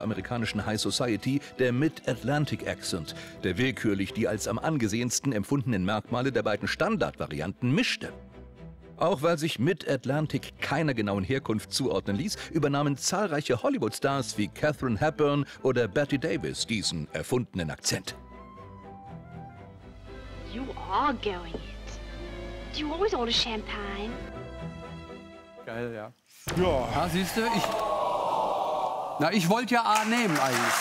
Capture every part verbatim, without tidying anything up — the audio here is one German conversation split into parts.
amerikanischen High Society der Mid-Atlantic Accent, der willkürlich die als am angesehensten empfundenen Merkmale der beiden Standardvarianten mischte. Auch weil sich Mid-Atlantic keiner genauen Herkunft zuordnen ließ, übernahmen zahlreiche Hollywood-Stars wie Katharine Hepburn oder Bette Davis diesen erfundenen Akzent. You are going it. Do you always order champagne? Geil, ja. Ja, ja siehst du, ich... Na, ich wollte ja A nehmen eigentlich.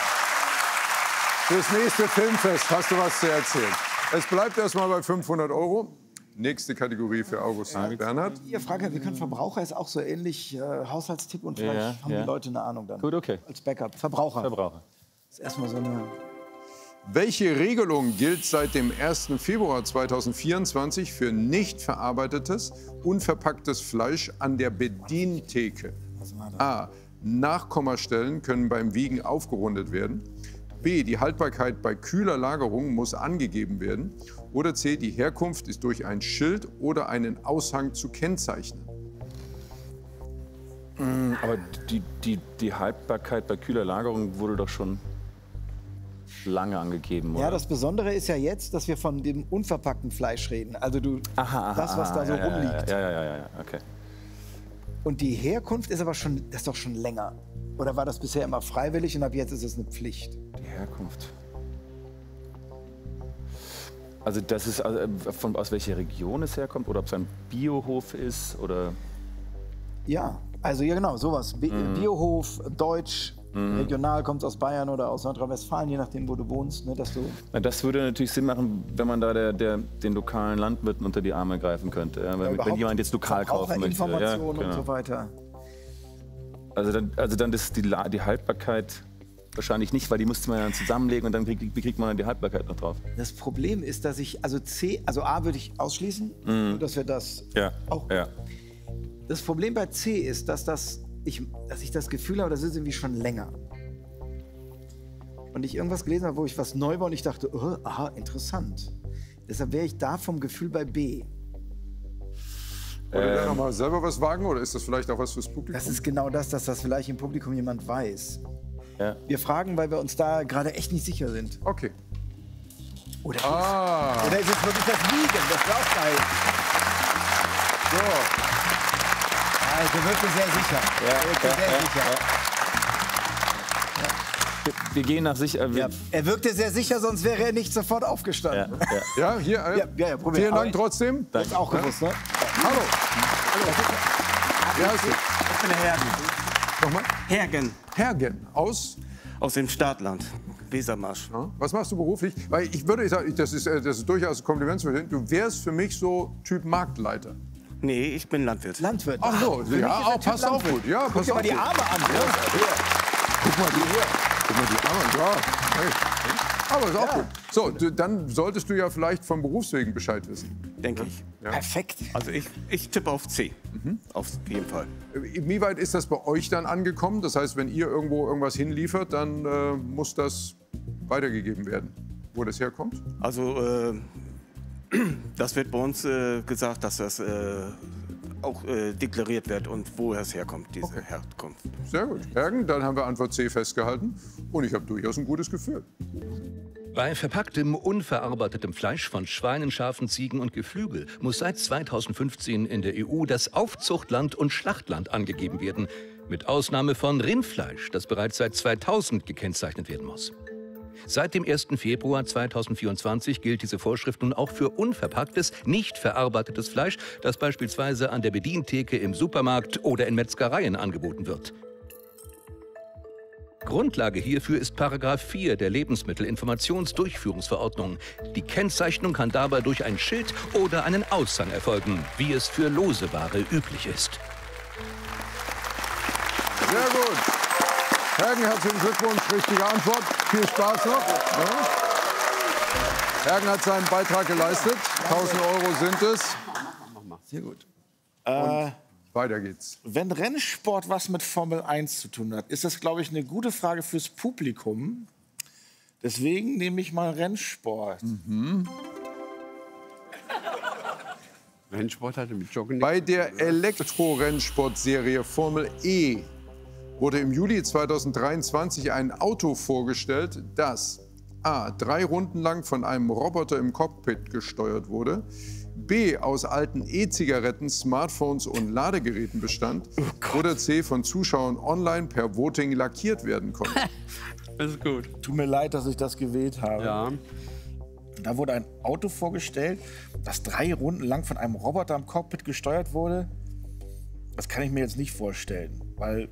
Fürs nächste Filmfest hast du was zu erzählen. Es bleibt erstmal bei fünfhundert Euro. Nächste Kategorie für August und Bernhard. Ihr Frage, wir können Verbraucher, ist auch so ähnlich, äh, Haushaltstipp und vielleicht ja, haben ja. die Leute eine Ahnung dann. Gut, okay. Als Backup. Verbraucher. Verbraucher. Das ist erstmal so eine... Welche Regelung gilt seit dem ersten Februar zweitausendvierundzwanzig für nicht verarbeitetes, unverpacktes Fleisch an der Bedientheke? A. Nachkommastellen können beim Wiegen aufgerundet werden. B. Die Haltbarkeit bei kühler Lagerung muss angegeben werden. Oder C. Die Herkunft ist durch ein Schild oder einen Aushang zu kennzeichnen. Mm, aber die, die, die Haltbarkeit bei kühler Lagerung wurde doch schon lange angegeben, oder? Ja, das Besondere ist ja jetzt, dass wir von dem unverpackten Fleisch reden. Also du, aha, aha, das, was da so ja, rumliegt. Ja, ja, ja, ja, ja, okay. Und die Herkunft ist aber schon, das ist doch schon länger. Oder war das bisher immer freiwillig und ab jetzt ist es eine Pflicht? Die Herkunft. Also das ist, also von, aus welcher Region es herkommt oder ob es ein Biohof ist oder... Ja, also ja genau, sowas. Bi Mhm. Biohof, Deutsch, Mhm. regional, kommt aus Bayern oder aus Nordrhein-Westfalen, je nachdem, wo du wohnst. Ne, dass du Na, das würde natürlich Sinn machen, wenn man da der, der, den lokalen Landwirten unter die Arme greifen könnte. Ja, wenn, ja, wenn jemand jetzt lokal kaufen möchte. Ja, Informationen genau. und so weiter. Also dann, also dann ist die, La- die Haltbarkeit wahrscheinlich nicht, weil die müsste man dann zusammenlegen und dann krieg, wie kriegt man dann die Haltbarkeit noch drauf? Das Problem ist, dass ich, also C, also A würde ich ausschließen, Mhm. dass wir das Ja, auch. ja. Das Problem bei C ist, dass, das, ich, dass ich das Gefühl habe, das ist irgendwie schon länger. Und ich irgendwas gelesen habe, wo ich was neu war und ich dachte, oh, aha, interessant. Deshalb wäre ich da vom Gefühl bei B. Wollt ihr da Ähm. noch mal selber was wagen oder ist das vielleicht auch was fürs Publikum? Das ist genau das, dass das vielleicht im Publikum jemand weiß. Ja. Wir fragen, weil wir uns da gerade echt nicht sicher sind. Okay. Oder, Ah. ist, oder ist es wirklich das Wiegen? Das wäre auch geil. So. Also wirklich sehr sicher. Ja, wirklich ja, sehr ja, sicher. ja. Wir gehen nach sich. Äh, wir, Ja, er wirkte sehr sicher, sonst wäre er nicht sofort aufgestanden. ja, ja. Ja, hier. Äh, Ja, ja, ja, probier. Vielen Aber Dank trotzdem. Das ist auch gewusst, ne? Hallo. Wie heißt du? Ich bin der Hergen. Nochmal? Hergen Hergen aus. aus dem Startland. Wesermarsch. Ja. Was machst du beruflich? Weil ich würde sagen, das ist, äh, das ist durchaus ein Kompliment zu dir. Du wärst für mich so Typ Marktleiter. Nee, ich bin Landwirt. Landwirt. Ach so, Für mich ja, ist er auch, Typ passt auch Landwirt. gut. Ja, Guck passt dir auch mal die gut. Arme an. Ja, guck mal die hier. Guck mal die Arme. Ja. Hey. Aber ist auch Ja. gut. So, du, dann solltest du ja vielleicht vom Berufswegen Bescheid wissen. Denke ich. Ja. Perfekt. Also ich, ich tippe auf C. Mhm. Auf jeden Fall. Inwieweit ist das bei euch dann angekommen? Das heißt, wenn ihr irgendwo irgendwas hinliefert, dann äh, muss das weitergegeben werden, wo das herkommt? Also äh, das wird bei uns äh, gesagt, dass das äh, auch äh, deklariert wird und woher es herkommt, diese Okay. Herkunft. Sehr gut. Hergen, dann haben wir Antwort C festgehalten. Und ich habe durchaus ein gutes Gefühl. Bei verpacktem, unverarbeitetem Fleisch von Schweinen, Schafen, Ziegen und Geflügel muss seit zweitausendfünfzehn in der E U das Aufzuchtland und Schlachtland angegeben werden, mit Ausnahme von Rindfleisch, das bereits seit zweitausend gekennzeichnet werden muss. Seit dem ersten Februar zweitausendvierundzwanzig gilt diese Vorschrift nun auch für unverpacktes, nicht verarbeitetes Fleisch, das beispielsweise an der Bedientheke im Supermarkt oder in Metzgereien angeboten wird. Grundlage hierfür ist Paragraph vier der Lebensmittelinformationsdurchführungsverordnung. Die Kennzeichnung kann dabei durch ein Schild oder einen Aushang erfolgen, wie es für lose Ware üblich ist. Sehr gut. Hergen, herzlichen Glückwunsch. Richtige Antwort. Viel Spaß noch. Ja. Hergen hat seinen Beitrag geleistet. tausend Euro sind es. Sehr gut. Und weiter geht's. Wenn Rennsport was mit Formel eins zu tun hat, ist das, glaube ich, eine gute Frage fürs Publikum. Deswegen nehme ich mal Rennsport. Mhm. Rennsport hatte mit Joggen. Bei der Elektro-Rennsportserie Formel E wurde im Juli zweitausenddreiundzwanzig ein Auto vorgestellt, das a. drei Runden lang von einem Roboter im Cockpit gesteuert wurde, b. aus alten E-Zigaretten, Smartphones und Ladegeräten bestand oder c. von Zuschauern online per Voting lackiert werden konnte. Das ist gut. Tut mir leid, dass ich das gewählt habe. Ja. Da wurde ein Auto vorgestellt, das drei Runden lang von einem Roboter im Cockpit gesteuert wurde. Das kann ich mir jetzt nicht vorstellen, weil...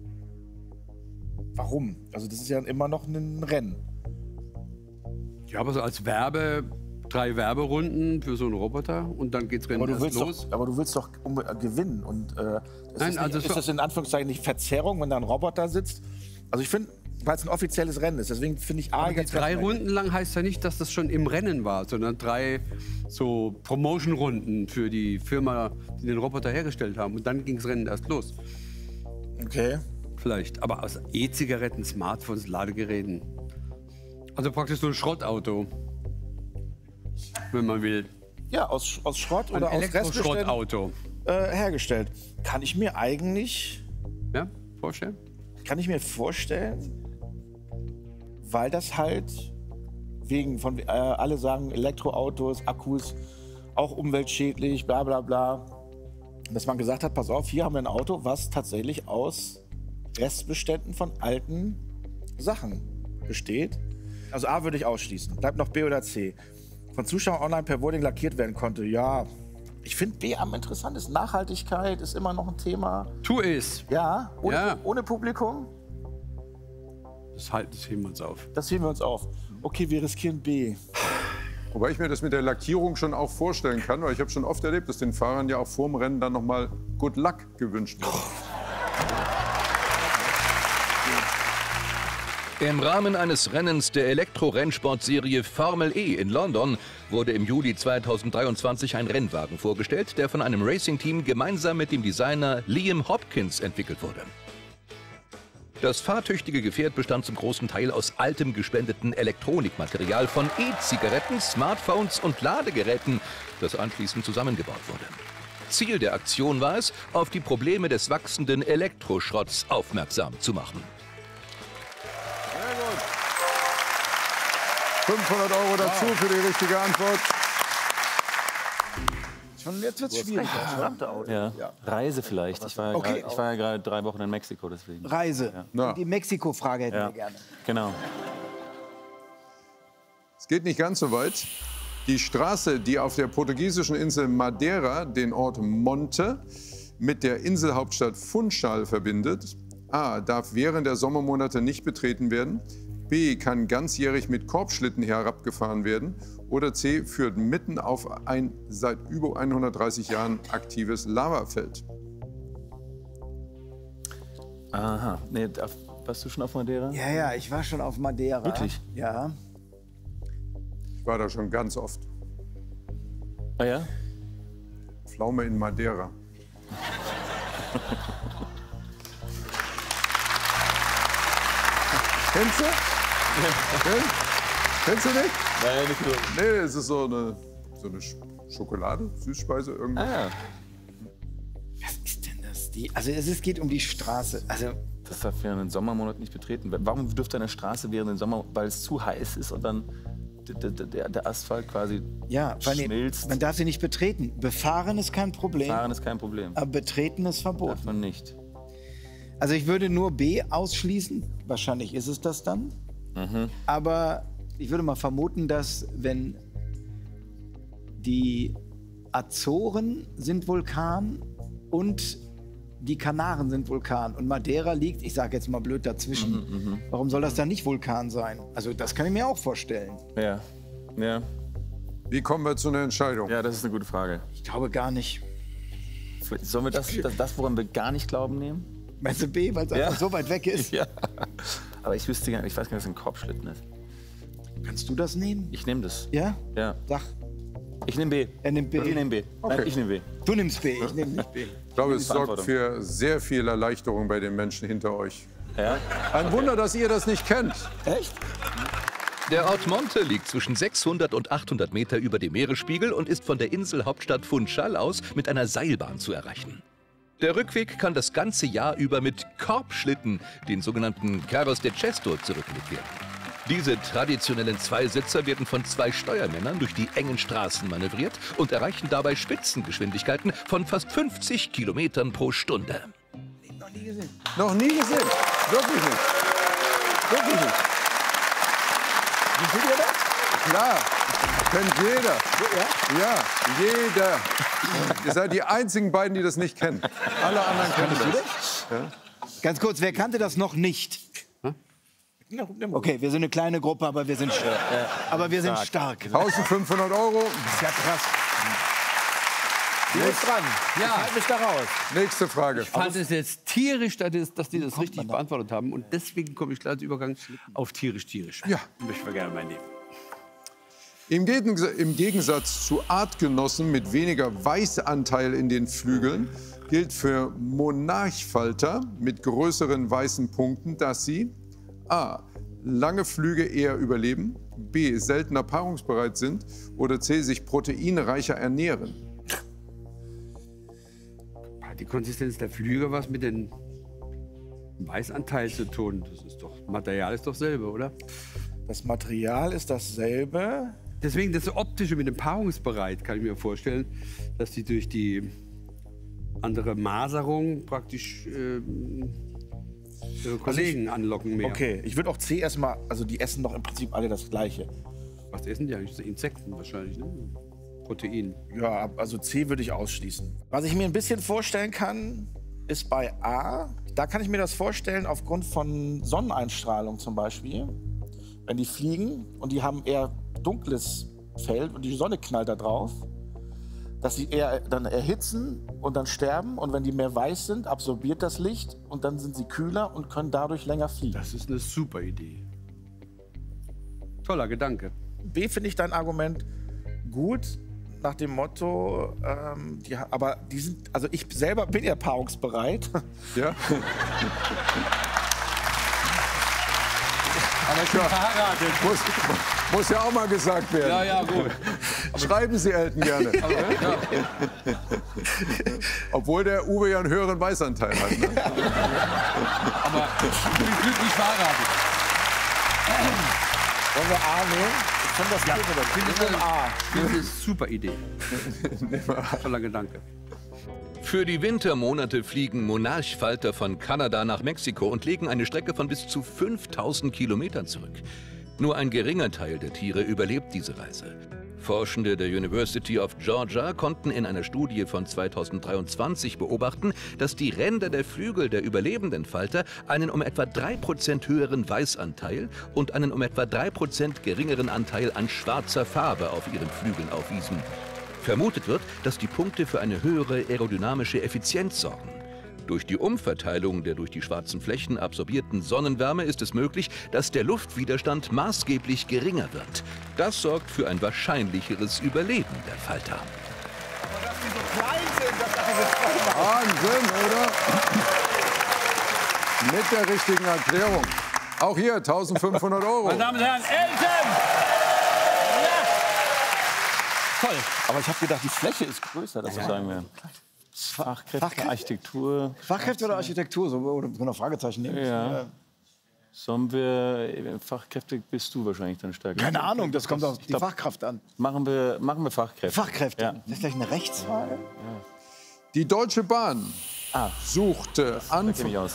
Warum? Also das ist ja immer noch ein Rennen. Ja, aber so als Werbe, drei Werberunden für so einen Roboter und dann geht's Rennen Aber du, erst willst los. doch, aber du willst doch um, äh, gewinnen. Und, äh, ist, Nein, das also nicht, so- ist das in Anführungszeichen nicht Verzerrung, wenn da ein Roboter sitzt? Also ich finde, weil es ein offizielles Rennen ist, deswegen finde ich A Aber jetzt drei ganz- Runden lang heißt ja nicht, dass das schon im Rennen war, sondern drei so Promotion-Runden für die Firma, die den Roboter hergestellt haben. Und dann ging's Rennen erst los. Okay. Vielleicht. Aber aus E-Zigaretten, Smartphones, Ladegeräten. Also praktisch so ein Schrottauto. Wenn man will. Ja, aus, aus Schrott Ein oder aus Restbeständen Elektroschrottauto. äh, hergestellt. Kann ich mir eigentlich, Ja, vorstellen? kann ich mir vorstellen, weil das halt wegen von, äh, alle sagen Elektroautos, Akkus, auch umweltschädlich, bla bla bla. Dass man gesagt hat, pass auf, hier haben wir ein Auto, was tatsächlich aus Restbeständen von alten Sachen besteht. Also A würde ich ausschließen. Bleibt noch B oder C. Von Zuschauern online per Voting lackiert werden konnte. Ja, ich finde B am interessantesten. Nachhaltigkeit ist immer noch ein Thema. Tu es. Ja, ohne, Ja. ohne Publikum, Das halten das heben wir uns auf. das heben wir uns auf. Okay, wir riskieren B. Wobei ich mir das mit der Lackierung schon auch vorstellen kann, weil ich habe schon oft erlebt, dass den Fahrern ja auch vorm Rennen dann noch mal Good Luck gewünscht wird. Im Rahmen eines Rennens der Elektro-Rennsportserie Formel E in London wurde im Juli zweitausenddreiundzwanzig ein Rennwagen vorgestellt, der von einem Racing-Team gemeinsam mit dem Designer Liam Hopkins entwickelt wurde. Das fahrtüchtige Gefährt bestand zum großen Teil aus altem gespendeten Elektronikmaterial von E-Zigaretten, Smartphones und Ladegeräten, das anschließend zusammengebaut wurde. Ziel der Aktion war es, auf die Probleme des wachsenden Elektroschrotts aufmerksam zu machen. fünfhundert Euro dazu für die richtige Antwort. Schon jetzt wird's schwierig. Ja. Reise vielleicht. Ich war ja Okay. grad- ich war ja gerade drei Wochen in Mexiko, deswegen. Reise. Na. Die Mexiko-Frage hätten Ja. wir gerne. Genau. Es geht nicht ganz so weit. Die Straße, die auf der portugiesischen Insel Madeira den Ort Monte mit der Inselhauptstadt Funchal verbindet, a. darf während der Sommermonate nicht betreten werden, b. kann ganzjährig mit Korbschlitten herabgefahren werden oder c. führt mitten auf ein seit über hundertdreißig Jahren aktives Lavafeld. Aha. Nee, da- warst du schon auf Madeira? Ja, ja, ich war schon auf Madeira. Wirklich? Ja. Ich war da schon ganz oft. Ah ja? Pflaume in Madeira. Kennst du? Kenn? Kennst du nicht? Nein, nicht nur. Nee, es ist so eine, so eine Sch- Schokolade, Süßspeise irgendwie. Ah ja. Was ist denn das? Die, also es ist- geht um die Straße. Also Das darf während den Sommermonaten nicht betreten werden. Warum dürfte eine Straße während den Sommer, weil es zu heiß ist und dann der, der, der, der Asphalt quasi ja, vor allem, schmilzt? man darf sie nicht betreten. Befahren ist kein Problem, Fahren ist kein Problem. aber betreten ist Darf verboten. man nicht. Also ich würde nur B ausschließen. Wahrscheinlich ist es das dann. Aber ich würde mal vermuten, dass wenn die Azoren sind Vulkan und die Kanaren sind Vulkan und Madeira liegt, ich sage jetzt mal blöd dazwischen, warum soll das dann nicht Vulkan sein? Also das kann ich mir auch vorstellen. Ja. Ja. Wie kommen wir zu einer Entscheidung? Ja, das ist eine gute Frage. Ich glaube gar nicht. Vielleicht Sollen wir das, das, das, woran wir gar nicht glauben, nehmen? Meinst du B, weil es einfach so weit weg ist? Ja. Aber ich wüsste gar nicht, ich weiß gar nicht, was ein Korbschlitten ist. Kannst du das nehmen? Ich nehme das. Ja? Ja. Sag, Ich nehme B. er nimmt B. Ich nehme B. Nein, Okay. ich nehme B. Du nimmst B, ich nehme nicht B. Ich glaube, es sorgt Verantwortung. für sehr viel Erleichterung bei den Menschen hinter euch. Ja? Ein Wunder, dass ihr das nicht kennt. Echt? Der Ort Monte liegt zwischen sechshundert und achthundert Meter über dem Meeresspiegel und ist von der Inselhauptstadt Funchal aus mit einer Seilbahn zu erreichen. Der Rückweg kann das ganze Jahr über mit Korbschlitten, den sogenannten Carros de Cesto, zurückgelegt werden. Diese traditionellen Zweisitzer werden von zwei Steuermännern durch die engen Straßen manövriert und erreichen dabei Spitzengeschwindigkeiten von fast fünfzig Kilometern pro Stunde. Noch nie gesehen. Noch nie gesehen. Wirklich nicht. Wirklich nicht. Wie seht ihr das? Klar. Kennt jeder. Ja? Ja, jeder. Ihr seid die einzigen beiden, die das nicht kennen. Alle anderen kennen das. Ja? Ganz kurz, wer kannte das noch nicht? Okay, wir sind eine kleine Gruppe, aber wir sind, äh, aber wir sind stark. eintausendfünfhundert Euro. Das ist ja krass. Wer ist dran? Ja. Ich halte mich da raus. Nächste Frage. Ich fand es jetzt tierisch, dass die- dass die das richtig beantwortet haben. Und deswegen komme ich gleich als Übergang auf tierisch, tierisch. Ja. Möchten wir gerne mein Leben. Im Gegensatz, Im Gegensatz zu Artgenossen mit weniger Weißanteil in den Flügeln gilt für Monarchfalter mit größeren weißen Punkten, dass sie a. lange Flüge eher überleben, b. seltener paarungsbereit sind oder c. sich proteinreicher ernähren. Hat die Konsistenz der Flügel was mit dem Weißanteil zu tun? Das ist doch, Material ist doch selbe, oder? Das Material ist dasselbe. Deswegen das Optische mit dem Paarungsbereit kann ich mir vorstellen, dass die durch die andere Maserung praktisch ähm, ihre Kollegen anlocken mehr. Okay, ich würde auch C erstmal, also die essen doch im Prinzip alle das Gleiche. Was essen die eigentlich? Insekten wahrscheinlich, ne? Protein. Ja, also C würde ich ausschließen. Was ich mir ein bisschen vorstellen kann, ist bei A, da kann ich mir das vorstellen aufgrund von Sonneneinstrahlung zum Beispiel. Wenn die fliegen und die haben eher dunkles Feld und die Sonne knallt da drauf, dass sie eher dann erhitzen und dann sterben. Und wenn die mehr weiß sind, absorbiert das Licht und dann sind sie kühler und können dadurch länger fliegen. Das ist eine super Idee. Toller Gedanke. B finde ich dein Argument gut, nach dem Motto, ähm, die, aber die sind, also ich selber bin ja paarungsbereit. Ja? Aber ich bin verheiratet. Muss, muss ja auch mal gesagt werden. Ja, ja, gut. Schreiben Sie Elton gerne. Aber, ja. Obwohl der Uwe ja einen höheren Weißanteil hat. Ne? Aber ich bin glücklich verheiratet. Wollen wir A nehmen? Ich finde das Ja, gut, oder? ich finde Wir das nehmen A. Ich finde das eine super Idee. Toller Gedanke. Für die Wintermonate fliegen Monarchfalter von Kanada nach Mexiko und legen eine Strecke von bis zu fünftausend Kilometern zurück. Nur ein geringer Teil der Tiere überlebt diese Reise. Forschende der University of Georgia konnten in einer Studie von zweitausenddreiundzwanzig beobachten, dass die Ränder der Flügel der überlebenden Falter einen um etwa drei Prozent höheren Weißanteil und einen um etwa drei Prozent geringeren Anteil an schwarzer Farbe auf ihren Flügeln aufwiesen. Vermutet wird, dass die Punkte für eine höhere aerodynamische Effizienz sorgen. Durch die Umverteilung der durch die schwarzen Flächen absorbierten Sonnenwärme ist es möglich, dass der Luftwiderstand maßgeblich geringer wird. Das sorgt für ein wahrscheinlicheres Überleben der Falter. Wahnsinn, oder? Mit der richtigen Erklärung. Auch hier eintausendfünfhundert Euro. Meine Damen und Herren, Elton! Ja! Toll. Aber ich habe gedacht, die Fläche ist größer, das sagen wir. Fachkräfte, Fachkräfte? Architektur. Fachkräfte oder Architektur? So, oder können wir Fragezeichen nehmen? Ja. Sollen wir, Fachkräfte bist du wahrscheinlich dann stärker. Keine Ahnung, das kommt auf Ich die glaub, Fachkraft an. Machen wir, machen wir Fachkräfte. Fachkräfte? Ja. Das ist gleich eine Rechtsfrage? Die Deutsche Bahn Ah, suchte da kenne Anfang... ich aus.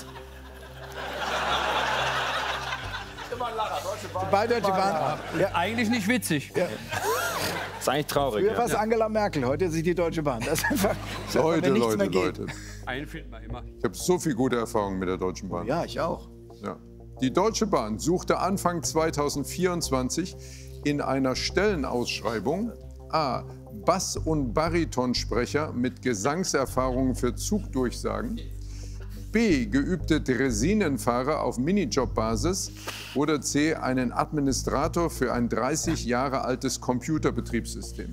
Bei Deutsche Bahn. Ja. Eigentlich nicht witzig. Ja. Ist eigentlich traurig. Früher war es Ja. Angela Merkel, heute ist sie die Deutsche Bahn. Das ist einfach, das ist einfach, Leute, wenn nichts Leute, mehr geht. Leute. Einen finden wir immer. Ich habe so viel gute Erfahrungen mit der Deutschen Bahn. Ja, ich auch. Ja. Die Deutsche Bahn suchte Anfang zweitausendvierundzwanzig in einer Stellenausschreibung a. Bass- und Baritonsprecher mit Gesangserfahrungen für Zugdurchsagen, b. geübte Dresinenfahrer auf Minijob-Basis oder c. einen Administrator für ein dreißig Jahre altes Computerbetriebssystem.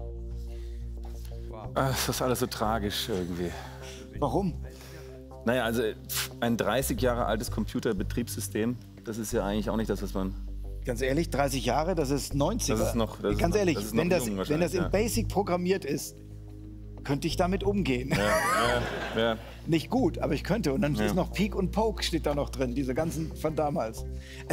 Ah, das ist alles so tragisch irgendwie. Warum? Naja, also ein dreißig Jahre altes Computerbetriebssystem, das ist ja eigentlich auch nicht das, was man... Ganz ehrlich, dreißig Jahre, das ist neunziger. Das ist noch- das ist Ganz noch- ehrlich, das ist wenn, noch das, jung wenn das in wahrscheinlich, ja. Basic programmiert ist, könnte ich damit umgehen. Ja, ja, ja. Nicht gut, aber ich könnte. Und dann Ja. ist noch Peek und Poke steht da noch drin, diese ganzen von damals.